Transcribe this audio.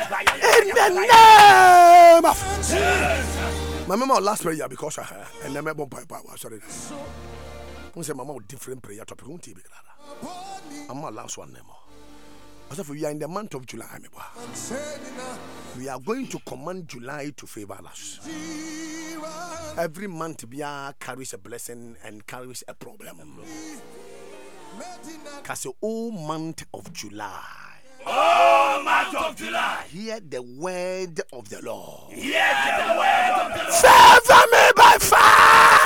In the name of my mama last prayer because and then my sorry. Who say mama different prayer topic? I'm my last one name. As if we are in the month of July, we are going to command July to favor us. Every month carries a blessing and carries a problem. Because the whole month of July. Oh, month of July. Hear the word of the Lord. Hear the word of the Lord. Favor me by fire.